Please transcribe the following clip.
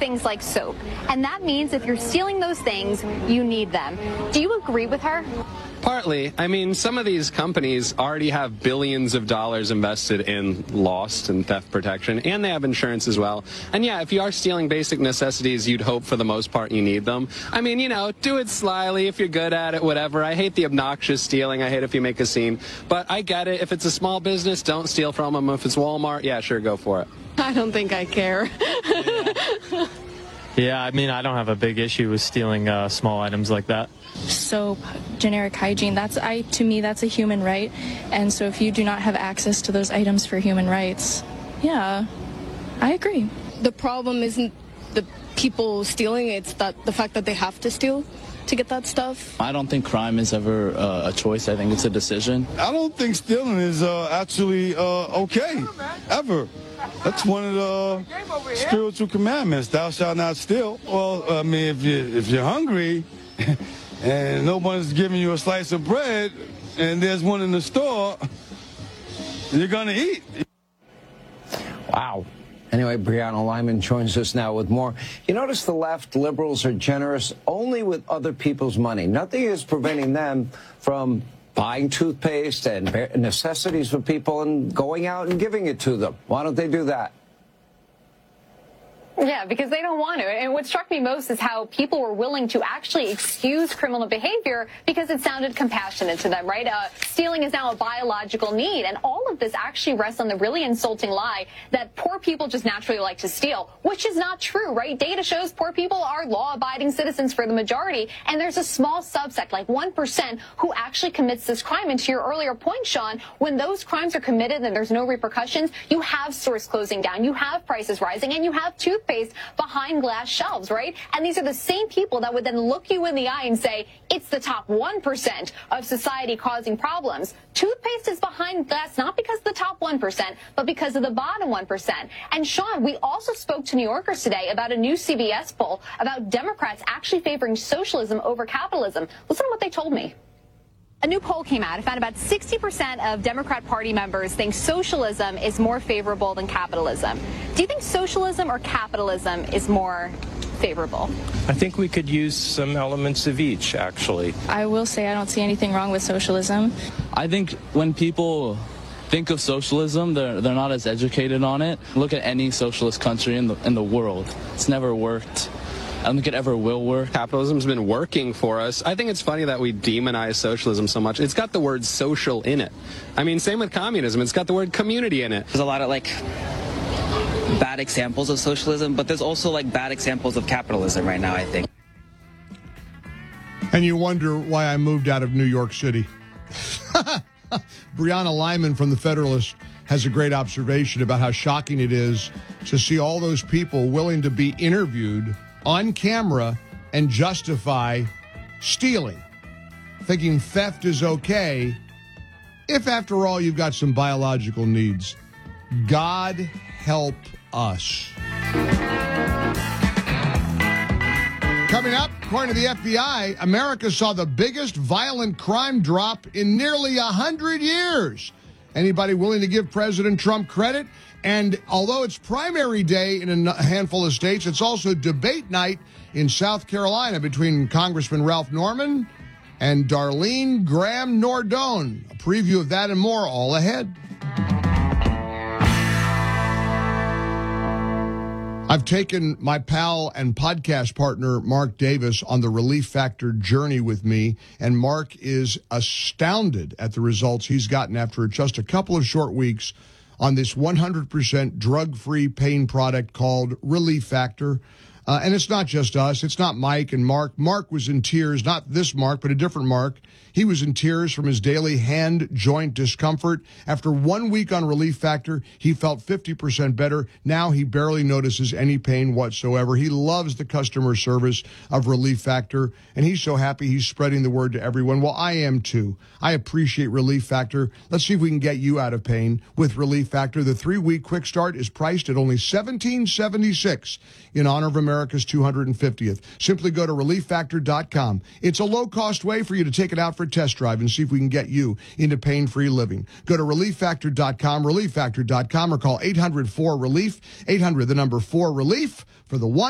things like soap. And that means if you're stealing those things, you need them. Do you agree with her? Partly. I mean, some of these companies already have billions of dollars invested in lost and theft protection, and they have insurance as well. And yeah, if you are stealing basic necessities, you'd hope for the most part you need them. I mean, you know, do it slyly if you're good at it, whatever. I hate the obnoxious stealing. I hate if you make a scene. But I get it. If it's a small business, don't steal from them. If it's Walmart, yeah, sure, go for it. I don't think I care. Yeah, I mean, I don't have a big issue with stealing small items like that. Soap, generic hygiene, to me, that's a human right. And so if you do not have access to those items for human rights, yeah, I agree. The problem isn't the people stealing, it's that the fact that they have to steal to get that stuff. I don't think crime is ever a choice. I think it's a decision. I don't think stealing is actually okay, ever. That's one of the spiritual commandments. Thou shalt not steal. Well, I mean, if you're hungry and no one's giving you a slice of bread and there's one in the store, you're going to eat. Wow. Anyway, Brianna Lyman joins us now with more. You notice the left liberals are generous only with other people's money. Nothing is preventing them from buying toothpaste and necessities for people and going out and giving it to them. Why don't they do that? Yeah, because they don't want to. And what struck me most is how people were willing to actually excuse criminal behavior because it sounded compassionate to them, right? Stealing is now a biological need. And all of this actually rests on the really insulting lie that poor people just naturally like to steal, which is not true, right? Data shows poor people are law-abiding citizens for the majority. And there's a small subset, like 1%, who actually commits this crime. And to your earlier point, Sean, when those crimes are committed and there's no repercussions, you have stores closing down, you have prices rising, and you have toothpaste behind glass shelves, right? And these are the same people that would then look you in the eye and say, it's the top 1% of society causing problems. Toothpaste is behind glass not because of the top 1%, but because of the bottom 1%. And Sean, we also spoke to New Yorkers today about a new CBS poll about Democrats actually favoring socialism over capitalism. Listen to what they told me. A new poll came out. It found about 60% of Democrat Party members think socialism is more favorable than capitalism. Do you think socialism or capitalism is more favorable? I think we could use some elements of each, actually. I will say I don't see anything wrong with socialism. I think when people think of socialism, they're not as educated on it. Look at any socialist country in the world. It's never worked. I don't think it ever will work. Capitalism's been working for us. I think it's funny that we demonize socialism so much. It's got the word social in it. I mean, same with communism. It's got the word community in it. There's a lot of, bad examples of socialism, but there's also, bad examples of capitalism right now, I think. And you wonder why I moved out of New York City. Brianna Lyman from The Federalist has a great observation about how shocking it is to see all those people willing to be interviewed on camera and justify stealing, thinking theft is okay, if after all you've got some biological needs. God help us. Coming up, according to the FBI, America saw the biggest violent crime drop in nearly 100 years. Anybody willing to give President Trump credit? And although it's primary day in a handful of states, it's also debate night in South Carolina between Congressman Ralph Norman and Darlene Graham Nordone. A preview of that and more all ahead. I've taken my pal and podcast partner, Mark Davis, on the Relief Factor journey with me, and Mark is astounded at the results he's gotten after just a couple of short weeks on this 100% drug-free pain product called Relief Factor. And it's not just us. It's not Mike and Mark. Mark was in tears, not this Mark, but a different Mark. He was in tears from his daily hand joint discomfort. After 1 week on Relief Factor, he felt 50% better. Now he barely notices any pain whatsoever. He loves the customer service of Relief Factor, and he's so happy he's spreading the word to everyone. Well, I am too. I appreciate Relief Factor. Let's see if we can get you out of pain with Relief Factor. The 3-week quick start is priced at only $17.76 in honor of America's 250th. Simply go to ReliefFactor.com. It's a low-cost way for you to take it out for a test drive and see if we can get you into pain-free living. Go to ReliefFactor.com, ReliefFactor.com, or call 800-4-RELIEF, 800 the number 4-RELIEF for the one.